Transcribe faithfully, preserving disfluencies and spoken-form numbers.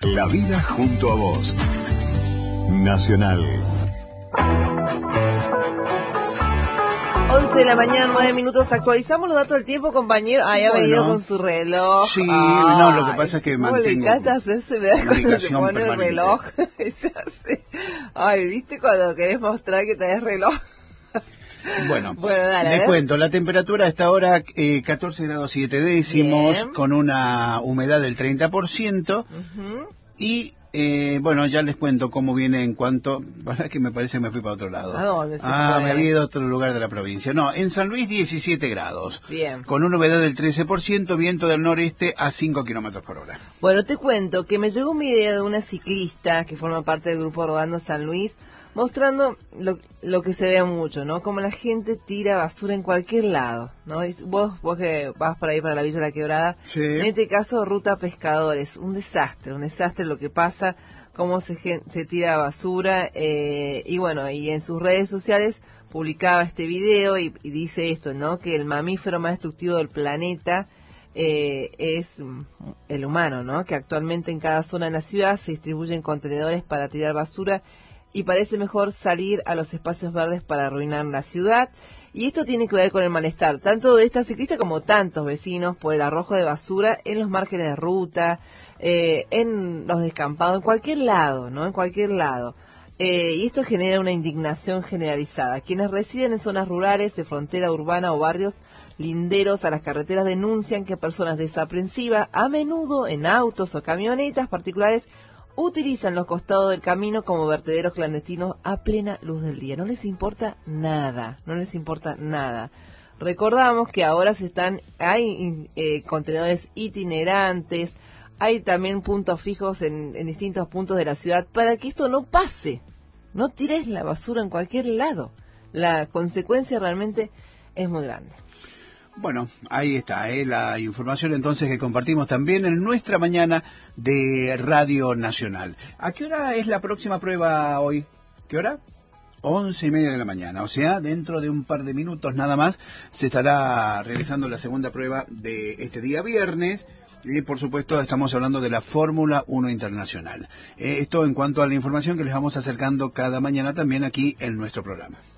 La vida junto a vos. Nacional. once de la mañana, nueve minutos. Actualizamos los datos del tiempo, compañero. Ay, ha Bueno. venido con su reloj. Sí, Ay, no, lo que pasa es que cómo mantengo le encanta hacerse ver cuando se comunicación pone el permanente. reloj. Se hace- Ay, ¿viste cuando querés mostrar que tenés reloj? Bueno, Bueno, dale, a les ver. cuento, la temperatura está ahora eh, catorce grados siete décimos, Bien. con una humedad del treinta por ciento, Ujú. y eh, bueno, ya les cuento cómo viene en cuanto, verdad que me parece que me fui para otro lado. ¿A dónde se Ah, fue? me había ido a otro lugar de la provincia. No, en San Luis diecisiete grados, Bien. con una humedad del trece por ciento, viento del noreste a cinco kilómetros por hora. Bueno, te cuento que me llegó un video de una ciclista que forma parte del grupo Rodando San Luis, mostrando lo, lo que se ve mucho, ¿no? Como la gente tira basura en cualquier lado, ¿no? Y vos, vos que vas para ahí, para la Villa La Quebrada, Sí. en este caso, Ruta Pescadores, un desastre, un desastre lo que pasa, cómo se, gen- se tira basura, eh, y bueno, y en sus redes sociales publicaba este video y, y dice esto, ¿no? Que el mamífero más destructivo del planeta eh, es mm, el humano, ¿no? Que actualmente en cada zona de la ciudad se distribuyen contenedores para tirar basura y parece mejor salir a los espacios verdes para arruinar la ciudad. Y esto tiene que ver con el malestar, tanto de esta ciclista como tantos vecinos, por el arrojo de basura en los márgenes de ruta, eh, en los descampados, en cualquier lado, ¿no? En cualquier lado. Eh, y esto genera una indignación generalizada. Quienes residen en zonas rurales, de frontera urbana o barrios linderos a las carreteras denuncian que personas desaprensivas, a menudo en autos o camionetas particulares, utilizan los costados del camino como vertederos clandestinos a plena luz del día. No les importa nada, no les importa nada. Recordamos que ahora se están, hay eh, contenedores itinerantes, hay también puntos fijos en, en distintos puntos de la ciudad para que esto no pase. No tires la basura en cualquier lado. La consecuencia realmente es muy grande. Bueno, ahí está, ¿eh? La información entonces que compartimos también en nuestra mañana de Radio Nacional. ¿A qué hora es la próxima prueba hoy? ¿Qué hora? Once y media de la mañana, o sea, dentro de un par de minutos nada más se estará realizando la segunda prueba de este día viernes. Y por supuesto estamos hablando de la Fórmula uno Internacional. Eh, esto en cuanto a la información que les vamos acercando cada mañana también aquí en nuestro programa.